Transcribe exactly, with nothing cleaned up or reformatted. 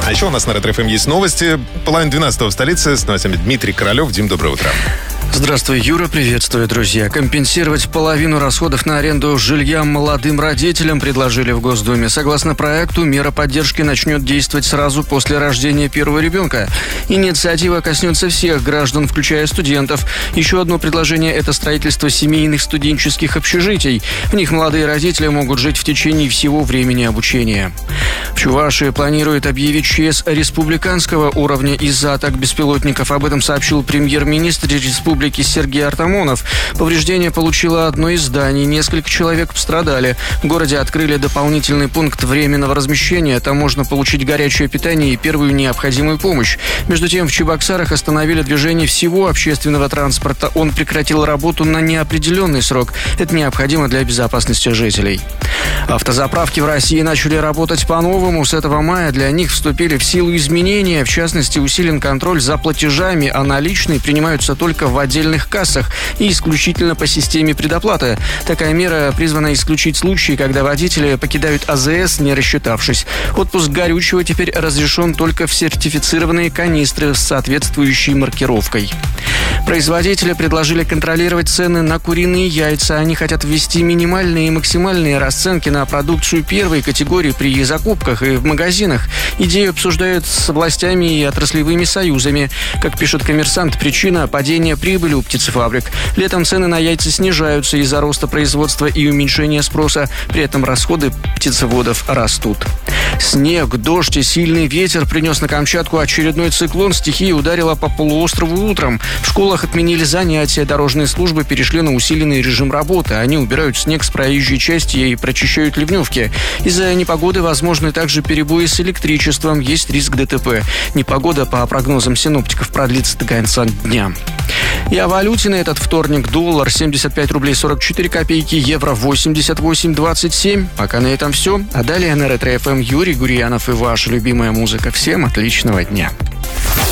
А еще у нас на Ретро-ФМ есть новости. Половина двенадцатого в столице. С новостями Дмитрий Королев. Дим, доброе утро. Здравствуй, Юра, приветствую, друзья. Компенсировать половину расходов на аренду жилья молодым родителям предложили в Госдуме. Согласно проекту, мера поддержки начнет действовать сразу после рождения первого ребенка. Инициатива коснется всех граждан, включая студентов. Еще одно предложение – это строительство семейных студенческих общежитий. В них молодые родители могут жить в течение всего времени обучения. В Чувашии планируют объявить ЧС республиканского уровня из-за атак беспилотников. Об этом сообщил премьер-министр республики Сергей Артамонов. Повреждения получило одно из зданий. Несколько человек пострадали. В городе открыли дополнительный пункт временного размещения. Там можно получить горячее питание и первую необходимую помощь. Между тем, в Чебоксарах остановили движение всего общественного транспорта. Он прекратил работу на неопределенный срок. Это необходимо для безопасности жителей. Автозаправки в России начали работать по-новому. С этого мая для них вступили в силу изменения. В частности, усилен контроль за платежами, а наличные принимаются только в отдельных кассах и исключительно по системе предоплаты. Такая мера призвана исключить случаи, когда водители покидают АЗС, не рассчитавшись. Отпуск горючего теперь разрешен только в сертифицированные канистры с соответствующей маркировкой. Производители предложили контролировать цены на куриные яйца. Они хотят ввести минимальные и максимальные расценки на продукцию первой категории при закупках и в магазинах. Идею обсуждают с властями и отраслевыми союзами. Как пишет «Коммерсант», причина – падение прибыли у птицефабрик. Летом цены на яйца снижаются из-за роста производства и уменьшения спроса. При этом расходы птицеводов растут. Снег, дождь и сильный ветер принес на Камчатку очередной циклон. Стихия ударила по полуострову утром. В школах отменили занятия. Дорожные службы перешли на усиленный режим работы. Они убирают снег с проезжей части и прочищают ливневки. Из-за непогоды возможны также перебои с электричеством. Есть риск ДТП. Непогода, по прогнозам синоптиков, продлится до конца дня. И о валюте на этот вторник. Доллар семьдесят пять рублей сорок четыре копейки, евро восемьдесят восемь двадцать семь. Пока на этом все. А далее на Ретро-ФМ Юрий Гурьянов и ваша любимая музыка. Всем отличного дня.